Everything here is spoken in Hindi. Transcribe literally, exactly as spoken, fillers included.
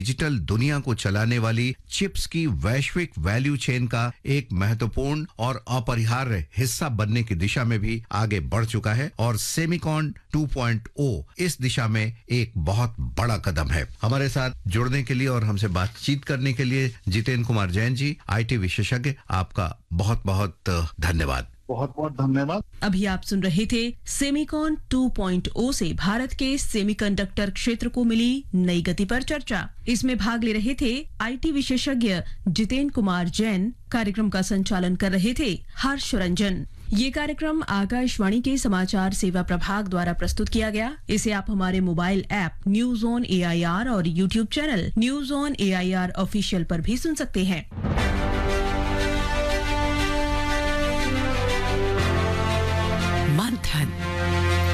डिजिटल दुनिया को चलाने वाली चिप्स की वैश्विक वैल्यू चेन का एक महत्वपूर्ण और अपरिहार्य हिस्सा बनने की दिशा में भी आगे बढ़ चुका है और सेमिकॉन टू पॉइंट ओ इस दिशा में एक बहुत बड़ा कदम है। हमारे साथ जुड़ने के लिए और हमसे बातचीत करने के लिए जितेंद्र कुमार जैन जी, आईटी विशेषज्ञ, आपका बहुत बहुत धन्यवाद। बहुत बहुत धन्यवाद। अभी आप सुन रहे थे सेमिकॉन टू पॉइंट ओ से भारत के सेमीकंडक्टर क्षेत्र को मिली नई गति पर चर्चा। इसमें भाग ले रहे थे आईटी विशेषज्ञ जितेंद्र कुमार जैन। कार्यक्रम का संचालन कर रहे थे हर्ष रंजन। ये कार्यक्रम आकाशवाणी के समाचार सेवा प्रभाग द्वारा प्रस्तुत किया गया। इसे आप हमारे mobile app news on A I R और YouTube channel news on A I R official पर भी सुन सकते हैं।